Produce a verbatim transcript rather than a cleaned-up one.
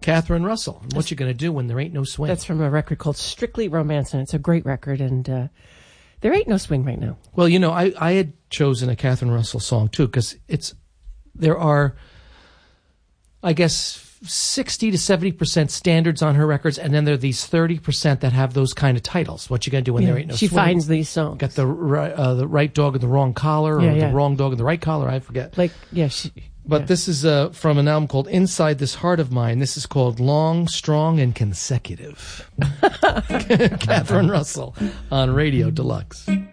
Catherine Russell. What you going to do when there ain't no swing? That's from a record called Strictly Romance, and it's a great record, and uh, there ain't no swing right now. Well, you know, I, I had chosen a Catherine Russell song, too, because it's there are, I guess, sixty to seventy percent standards on her records, and then there are these thirty percent that have those kind of titles. What you going to do when yeah, there ain't no she swing? She finds these songs. Got the, right, uh, the right dog in the wrong collar, or yeah, yeah. the wrong dog in the right collar, I forget. Like, yeah, she... But yeah. this is uh, from an album called Inside This Heart of Mine. This is called Long, Strong, and Consecutive. Catherine Russell on Radio Deluxe.